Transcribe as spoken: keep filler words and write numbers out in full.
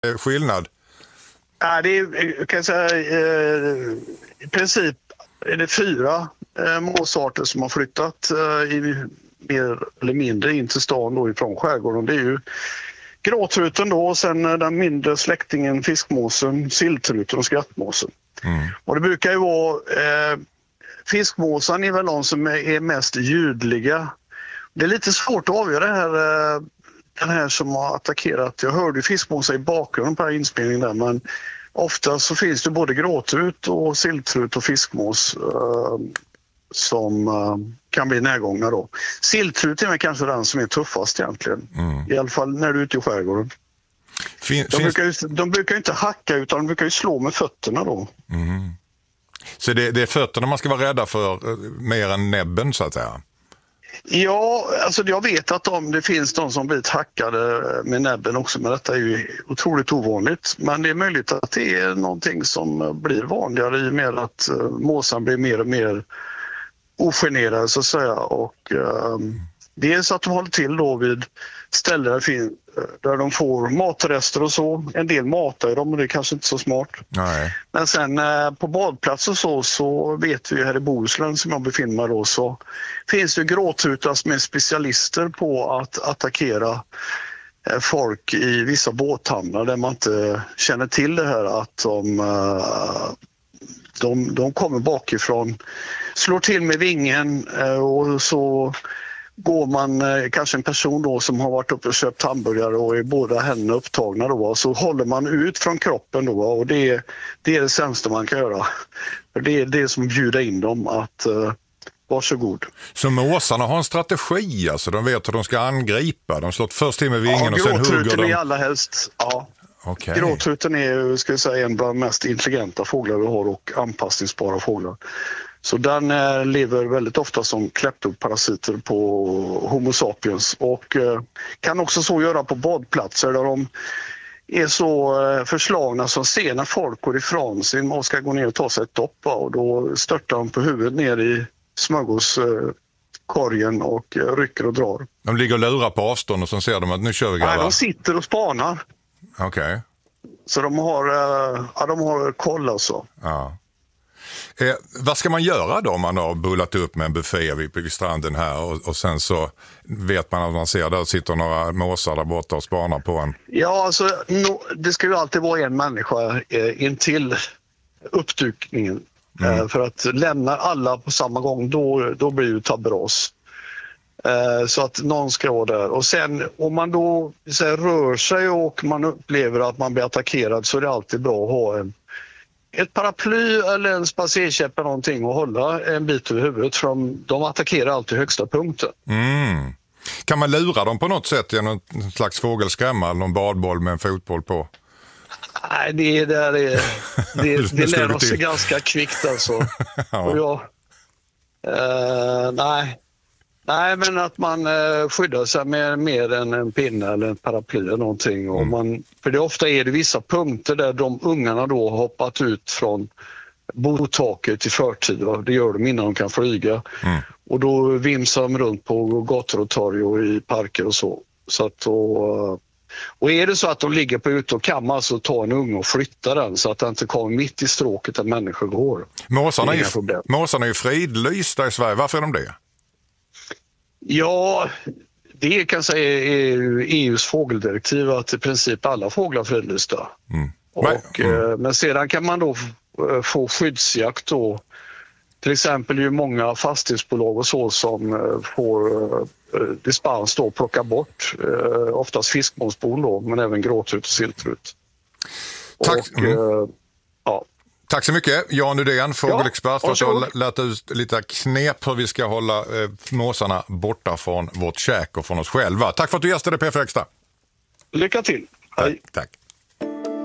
skillnad? Ja, det är, jag kan säga, eh, i princip är det fyra eh, måsarter som har flyttat eh, i, mer eller mindre in till stan då ifrån skärgården. Det är ju gråtruten då, och sen den mindre släktingen fiskmåsen, silltruten och skrattmåsen. Mm. Och det brukar ju vara, eh, fiskmåsen är väl de som är, är mest ljudliga. Det är lite svårt att avgöra det här, eh, den här som har attackerat. Jag hörde fiskmåsar i bakgrunden på den här inspelningen där, men ofta så finns det både gråtrut och silltrut och fiskmås eh, som uh, kan bli närgångna då. Silltrut är kanske den som är tuffast egentligen. Mm. I alla fall när du är ute i skärgården. Fin, de, finns... brukar ju, de brukar ju inte hacka, utan de brukar ju slå med fötterna då. Mm. Så det, det är fötterna man ska vara rädda för uh, mer än näbben så att säga? Ja, alltså jag vet att de, det finns de som blir hackade med näbben också, men detta är ju otroligt ovanligt. Men det är möjligt att det är någonting som blir vanligare i och med att uh, måsen blir mer och mer ogenerade så att säga, och uh, dels att de håller till då vid ställen där, fin- där de får matrester och så. En del matar dem och det är kanske inte så smart. Nej. Men sen uh, på badplatser så, så vet vi här i Bohuslän som jag befinner mig då, så finns det gråtrutar som är specialister på att attackera uh, folk i vissa båthamnar där man inte känner till det här, att de, uh, de, de kommer bakifrån, slår till med vingen och så går man, kanske en person då som har varit uppe och köpt hamburgare och är båda händerna upptagna då, så håller man ut från kroppen då, och det är det, är det sämsta man kan göra. Det är det som bjuder in dem att uh, varsågod. Så måsarna har en strategi, alltså de vet hur de ska angripa, de slår först till med vingen, ja, och sen hugger de. Gråtruten är allra helst, ja. Okay. Gråtruten är, ska jag säga, en bland de mest intelligenta fåglar vi har och anpassningsbara fåglar. Så den eh, lever väldigt ofta som kleptoparasiter på Homo sapiens och eh, kan också så göra på badplatser där de är så eh, förslagna som ser när folk går ifrån sig och ska gå ner och ta sig ett dopp, och då störtar de på huvudet ner i smörgåskorgen eh, och eh, rycker och drar. De ligger och lurar på avstånd och så ser de att nu kör vi grabbar. Nej, de sitter och spanar. Okej. Okay. Så de har, eh, ja, de har koll alltså. Ja. Eh, vad ska man göra då om man har bullat upp med en buffé vid, vid stranden här och, och sen så vet man att man ser där sitter några måsar där borta och spanar på en? Ja, alltså no, det ska ju alltid vara en människa eh, in till uppdukningen. Mm. Eh, för att lämna alla på samma gång, då, då blir det tabberas. Eh, så att någon ska vara där. Och sen om man då så här, rör sig och man upplever att man blir attackerad, så är det alltid bra att ha en ett paraply eller en spacerkäpp eller någonting och hålla en bit över huvudet, för de, de attackerar alltid högsta punkten. Mm. Kan man lura dem på något sätt genom en slags fågelskrämma eller någon badboll med en fotboll på? Nej, det, där är, det, det lär oss ganska kvickt alltså. Ja. Och jag, uh, nej. nej, men att man uh, skyddar sig med mer än en pinne eller en paraply eller någonting. Och mm. man, för det ofta är det vissa punkter där de ungarna då har hoppat ut från botaket i förtid. Va? Det gör de innan de kan flyga. Mm. Och då vimsar de runt på gator och torg och i parker och så. Så att då, och är det så att de ligger på ute, och kan man alltså ta en unge och flytta den så att den inte kommer mitt i stråket där människor går. Måsarna är, ju, måsarna är ju fridlysta i Sverige. Varför är de det? Ja, det kan jag säga är E U:s fågeldirektiv att i princip alla fåglar är fridlysta. Mm. Och, mm. Men sedan kan man då få skyddsjakt då. Till exempel är ju många fastighetsbolag och så som får dispens då plocka bort oftast fiskmåsbon då, men även gråtrut och silltrut. Tack. Och, mm. ja. Tack så mycket, Jan Udén, fågelexpert, ja, för att du har lärt ut lite knep hur vi ska hålla eh, måsarna borta från vårt käk och från oss själva. Tack för att du gästade P fyra Extra. Lycka till. Hej. Tack. Tack.